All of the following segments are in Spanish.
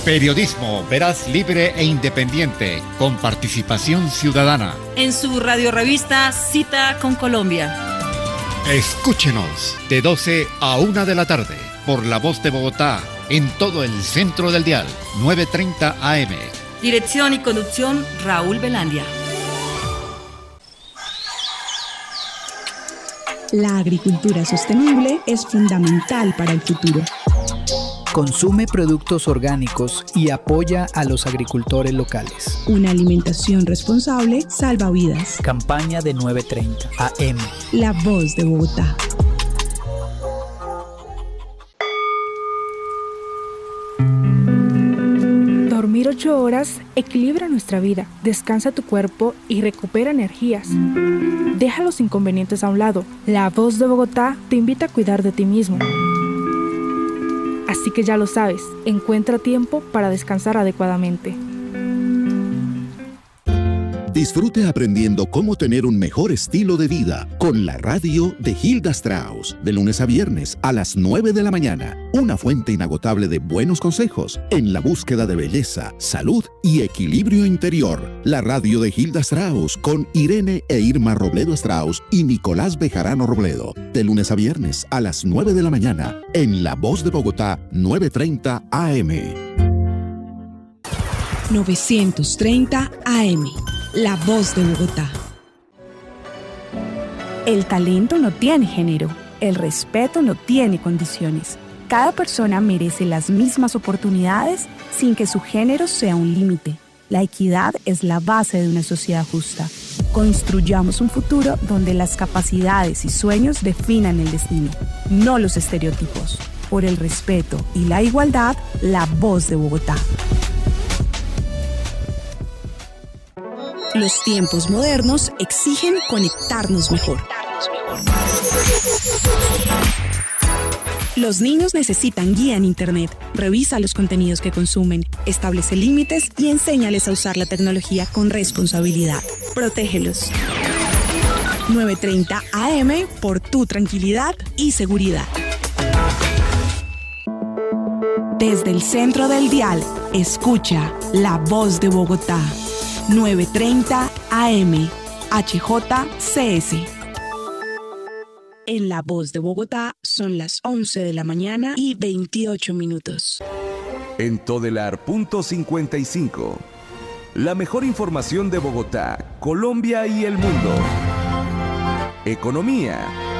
Periodismo veraz, libre e independiente, con participación ciudadana. En su radiorevista Cita con Colombia. Escúchenos de 12 a 1 de la tarde por La Voz de Bogotá, en todo el centro del dial, 9:30 AM. Dirección y conducción, Raúl Velandia. La agricultura sostenible es fundamental para el futuro. Consume productos orgánicos y apoya a los agricultores locales. Una alimentación responsable salva vidas. Campaña de 9:30 AM. La Voz de Bogotá. Dormir 8 horas equilibra nuestra vida, descansa tu cuerpo y recupera energías. Deja los inconvenientes a un lado. La Voz de Bogotá te invita a cuidar de ti mismo. Así que ya lo sabes, encuentra tiempo para descansar adecuadamente. Disfrute aprendiendo cómo tener un mejor estilo de vida con la radio de Hilda Strauss, de lunes a viernes a las 9 de la mañana. Una fuente inagotable de buenos consejos en la búsqueda de belleza, salud y equilibrio interior. La radio de Hilda Strauss con Irene e Irma Robledo Strauss y Nicolás Bejarano Robledo, de lunes a viernes a las 9 de la mañana en La Voz de Bogotá, 9:30 AM. 930 AM. La Voz de Bogotá. El talento no tiene género, el respeto no tiene condiciones. Cada persona merece las mismas oportunidades sin que su género sea un límite. La equidad es la base de una sociedad justa. Construyamos un futuro donde las capacidades y sueños definan el destino, no los estereotipos. Por el respeto y la igualdad, La Voz de Bogotá. Los tiempos modernos exigen conectarnos mejor. Los niños necesitan guía en Internet. Revisa los contenidos que consumen, establece límites y enséñales a usar la tecnología con responsabilidad. Protégelos. 9:30 AM por tu tranquilidad y seguridad. Desde el centro del dial, escucha La Voz de Bogotá. 9:30 AM, HJCS. En La Voz de Bogotá son las 11 de la mañana y 28 minutos. En Todelar.55. La mejor información de Bogotá, Colombia y el mundo. Economía.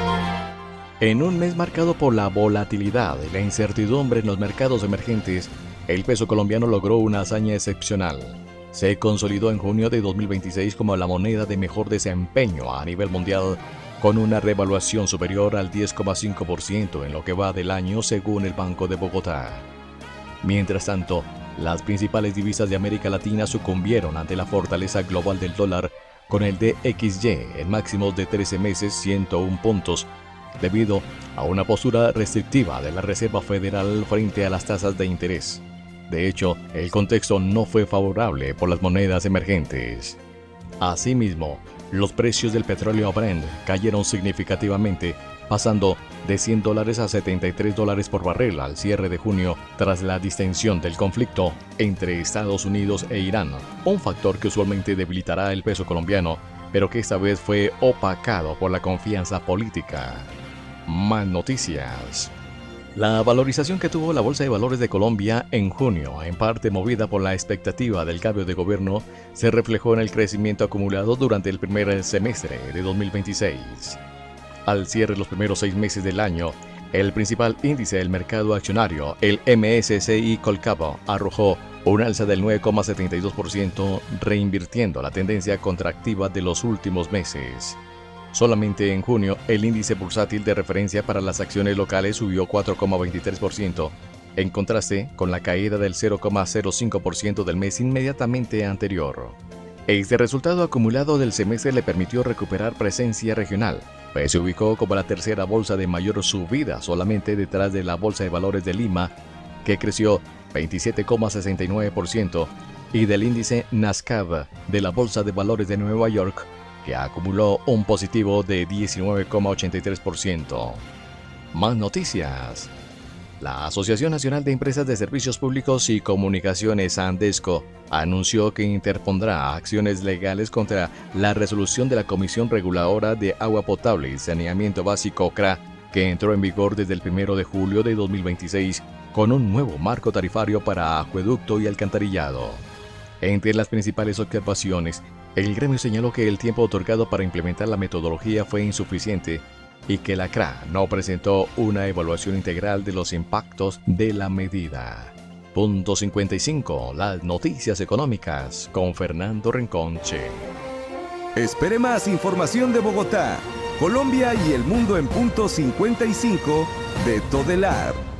En un mes marcado por la volatilidad y la incertidumbre en los mercados emergentes, el peso colombiano logró una hazaña excepcional. Se consolidó en junio de 2026 como la moneda de mejor desempeño a nivel mundial, con una revaluación superior al 10,5% en lo que va del año según el Banco de Bogotá. Mientras tanto, las principales divisas de América Latina sucumbieron ante la fortaleza global del dólar, con el DXY en máximos de 13 meses 101 puntos, debido a una postura restrictiva de la Reserva Federal frente a las tasas de interés. De hecho, el contexto no fue favorable por las monedas emergentes. Asimismo, los precios del petróleo Brent cayeron significativamente, pasando de $100 a $73 por barril al cierre de junio tras la distensión del conflicto entre Estados Unidos e Irán, un factor que usualmente debilitará el peso colombiano, pero que esta vez fue opacado por la confianza política. Más noticias. La valorización que tuvo la Bolsa de Valores de Colombia en junio, en parte movida por la expectativa del cambio de gobierno, se reflejó en el crecimiento acumulado durante el primer semestre de 2026. Al cierre de los primeros 6 meses del año, el principal índice del mercado accionario, el MSCI Colcap, arrojó un alza del 9,72%, reinvirtiendo la tendencia contractiva de los últimos meses. Solamente en junio, el índice bursátil de referencia para las acciones locales subió 4,23%, en contraste con la caída del 0,05% del mes inmediatamente anterior. Este resultado acumulado del semestre le permitió recuperar presencia regional, pues se ubicó como la tercera bolsa de mayor subida, solamente detrás de la Bolsa de Valores de Lima, que creció 27,69%, y del índice Nasdaq de la Bolsa de Valores de Nueva York, que acumuló un positivo de 19,83%. Más noticias. La Asociación Nacional de Empresas de Servicios Públicos y Comunicaciones, ANDESCO, anunció que interpondrá acciones legales contra la resolución de la Comisión Reguladora de Agua Potable y Saneamiento Básico, CRA, que entró en vigor desde el 1 de julio de 2026 con un nuevo marco tarifario para acueducto y alcantarillado. Entre las principales observaciones, el gremio señaló que el tiempo otorgado para implementar la metodología fue insuficiente y que la CRA no presentó una evaluación integral de los impactos de la medida. Punto 55. Las noticias económicas con Fernando Renconche. Espere más información de Bogotá, Colombia y el mundo en punto 55 de Todelar.